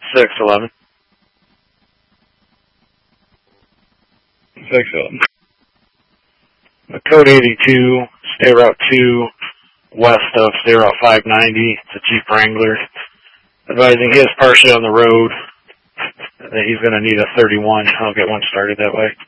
611. 611. Code 82, State Route 2, west of State Route 590. It's a Jeep Wrangler. Advising he is partially on the road. That he's going to need a 31. I'll get one started that way.